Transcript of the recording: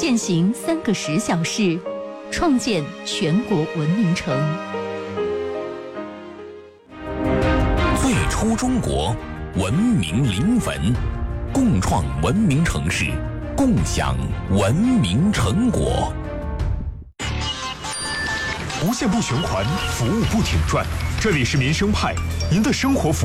践行3个10小时，创建全国文明城。 最初中国，文明临汾，共创文明城市，共享文明成果。 无限不循环，服务不停转。这里是民生派，您的生活服务